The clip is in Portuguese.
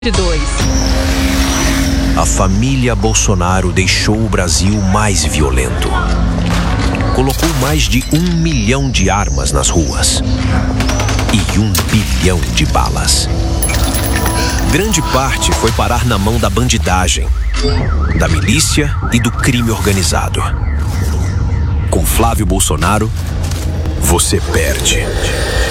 2. A família Bolsonaro deixou o Brasil mais violento. Colocou mais de 1 milhão de armas nas ruas e 1 bilhão de balas. Grande parte foi parar na mão da bandidagem, da milícia e do crime organizado. Com Flávio Bolsonaro, você perde.